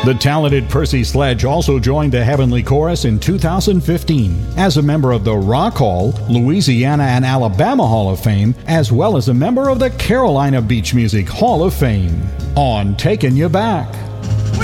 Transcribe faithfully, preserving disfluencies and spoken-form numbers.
The talented Percy Sledge also joined the Heavenly Chorus in two thousand fifteen as a member of the Rock Hall, Louisiana and Alabama Hall of Fame, as well as a member of the Carolina Beach Music Hall of Fame. On Taking You Back.